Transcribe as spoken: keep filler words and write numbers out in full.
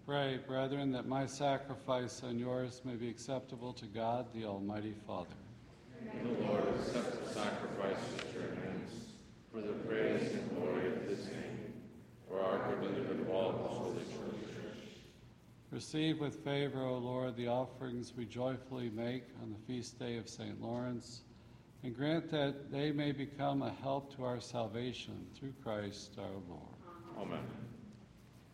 Pray, brethren, that my sacrifice and yours may be acceptable to God, the Almighty Father. May the Lord accept the sacrifices at your hands, for the praise and glory of his name, for our good and the good of all the Holy Church. Receive with favor, O Lord, the offerings we joyfully make on the feast day of Saint Lawrence, and grant that they may become a help to our salvation through Christ our Lord. Amen.